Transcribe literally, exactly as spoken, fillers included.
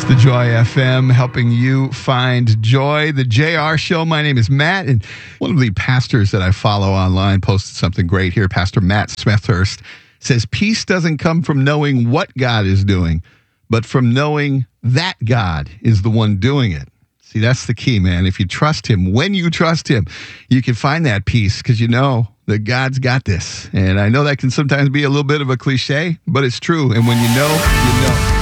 It's the Joy F M, helping you find joy. The J R Show. My name is Matt, and one of the pastors that I follow online posted something great here. Pastor Matt Smethurst says, peace doesn't come from knowing what God is doing, but from knowing that God is the one doing it. See, that's the key, man. If you trust him, when you trust him, you can find that peace because you know that God's got this. And I know that can sometimes be a little bit of a cliche, but it's true. And when you know, you know.